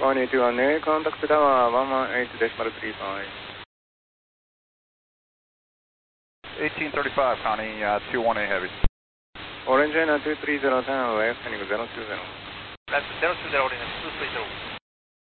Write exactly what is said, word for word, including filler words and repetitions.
one eight one, contact tower one one eight decimal three five. eighteen thirty-five, Connie, uh, two one eight heavy. Orange two three zero ten, left, heading zero two zero. That's zero two zero, two three zero.